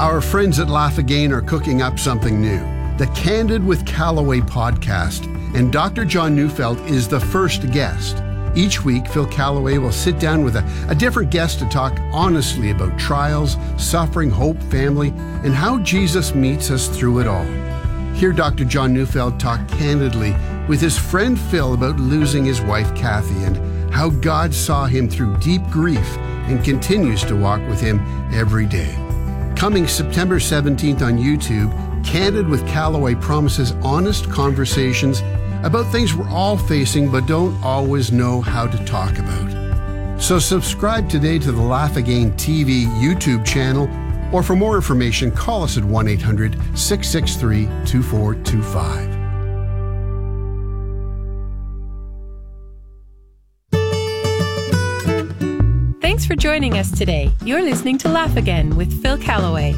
Our friends at Laugh Again are cooking up something new, the Candid with Callaway podcast, and Dr. John Neufeld is the first guest. Each week, Phil Callaway will sit down with a different guest to talk honestly about trials, suffering, hope, family, and how Jesus meets us through it all. Hear Dr. John Neufeld talk candidly with his friend Phil about losing his wife Kathy and how God saw him through deep grief and continues to walk with him every day. Coming September 17th on YouTube, Candid with Callaway promises honest conversations about things we're all facing but don't always know how to talk about. So subscribe today to the Laugh Again TV YouTube channel, or for more information, call us at 1-800-663-2425. Thanks for joining us today. You're listening to Laugh Again with Phil Callaway.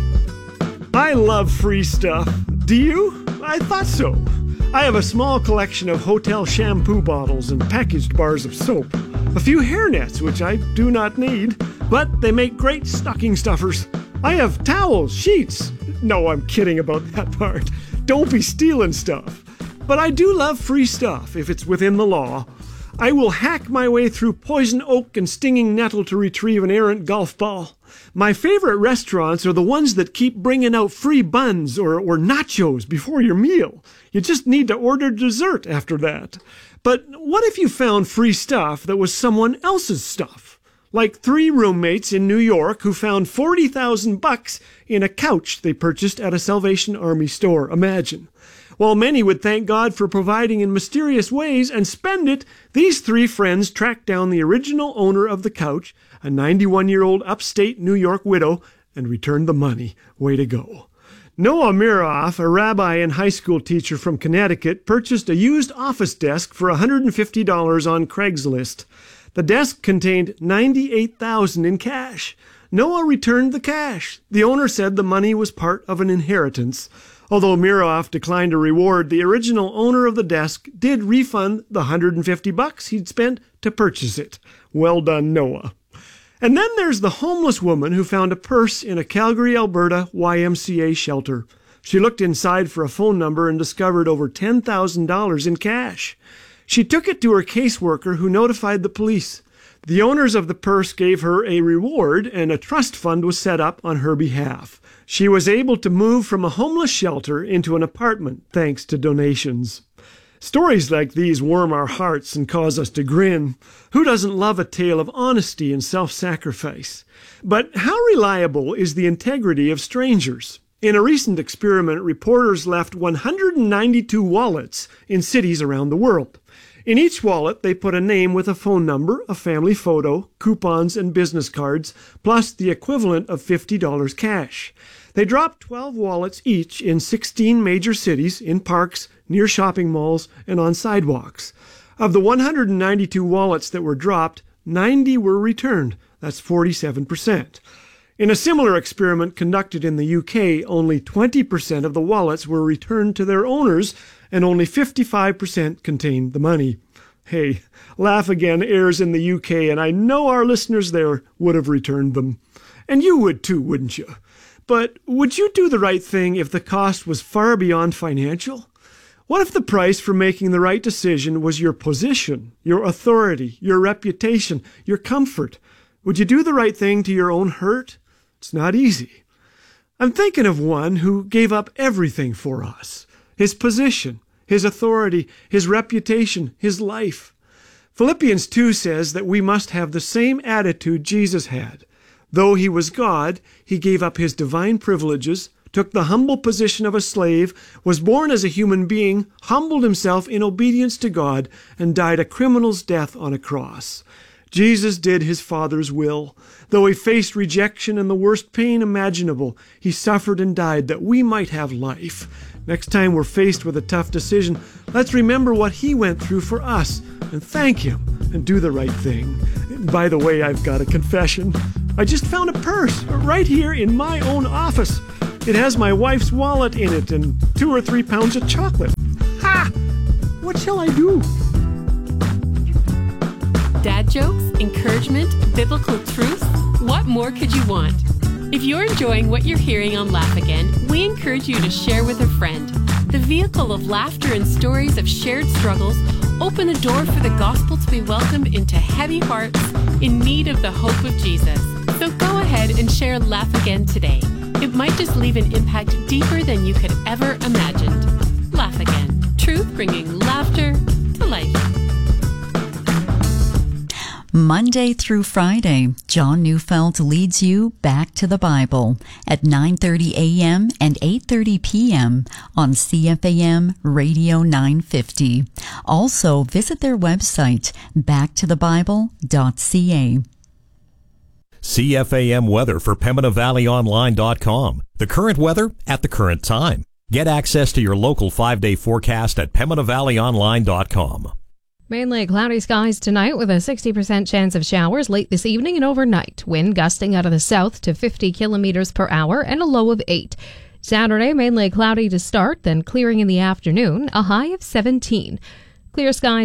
I love free stuff. Do you? I thought so. I have a small collection of hotel shampoo bottles and packaged bars of soap. A few hairnets, which I do not need, but they make great stocking stuffers. I have towels, sheets. No, I'm kidding about that part. Don't be stealing stuff. But I do love free stuff if it's within the law. I will hack my way through poison oak and stinging nettle to retrieve an errant golf ball. My favorite restaurants are the ones that keep bringing out free buns or nachos before your meal. You just need to order dessert after that. But what if you found free stuff that was someone else's stuff? Like 3 roommates in New York who found $40,000 in a couch they purchased at a Salvation Army store. Imagine. While many would thank God for providing in mysterious ways and spend it, these 3 friends tracked down the original owner of the couch, a 91-year-old upstate New York widow, and returned the money. Way to go. Noah Miroff, a rabbi and high school teacher from Connecticut, purchased a used office desk for $150 on Craigslist. The desk contained $98,000 in cash. Noah returned the cash. The owner said the money was part of an inheritance. Although Miroff declined a reward, the original owner of the desk did refund the $150 he'd spent to purchase it. Well done, Noah. And then there's the homeless woman who found a purse in a Calgary, Alberta YMCA shelter. She looked inside for a phone number and discovered over $10,000 in cash. She took it to her caseworker, who notified the police. The owners of the purse gave her a reward, and a trust fund was set up on her behalf. She was able to move from a homeless shelter into an apartment thanks to donations. Stories like these warm our hearts and cause us to grin. Who doesn't love a tale of honesty and self-sacrifice? But how reliable is the integrity of strangers? In a recent experiment, reporters left 192 wallets in cities around the world. In each wallet, they put a name with a phone number, a family photo, coupons, and business cards, plus the equivalent of $50 cash. They dropped 12 wallets each in 16 major cities, in parks, near shopping malls, and on sidewalks. Of the 192 wallets that were dropped, 90 were returned. That's 47%. In a similar experiment conducted in the UK, only 20% of the wallets were returned to their owners, and only 55% contained the money. Hey, Laugh Again airs in the UK, and I know our listeners there would have returned them. And you would too, wouldn't you? But would you do the right thing if the cost was far beyond financial? What if the price for making the right decision was your position, your authority, your reputation, your comfort? Would you do the right thing to your own hurt? It's not easy. I'm thinking of one who gave up everything for us. His position, his authority, his reputation, his life. Philippians 2 says that we must have the same attitude Jesus had. Though he was God, he gave up his divine privileges, took the humble position of a slave, was born as a human being, humbled himself in obedience to God, and died a criminal's death on a cross. Jesus did his Father's will. Though he faced rejection and the worst pain imaginable, he suffered and died that we might have life. Next time we're faced with a tough decision, let's remember what he went through for us and thank him and do the right thing. By the way, I've got a confession. I just found a purse right here in my own office. It has my wife's wallet in it and 2 or 3 pounds of chocolate. Ha! What shall I do? Dad jokes, encouragement, biblical truth. What more could you want? If you're enjoying what you're hearing on Laugh Again, we encourage you to share with a friend. The vehicle of laughter and stories of shared struggles open the door for the gospel to be welcomed into heavy hearts in need of the hope of Jesus. So go ahead and share Laugh Again today. It might just leave an impact deeper than you could ever imagined. Laugh Again. Truth bringing laughter to life. Monday through Friday, John Neufeld leads you back to the Bible at 9:30 a.m. and 8:30 p.m. on CFAM Radio 950. Also, visit their website, backtothebible.ca. CFAM weather for PembinaValleyOnline.com. The current weather at the current time. Get access to your local 5-day forecast at PembinaValleyOnline.com. Mainly cloudy skies tonight with a 60% chance of showers late this evening and overnight. Wind gusting out of the south to 50 kilometers per hour and a low of 8. Saturday, mainly cloudy to start, then clearing in the afternoon, a high of 17. Clear skies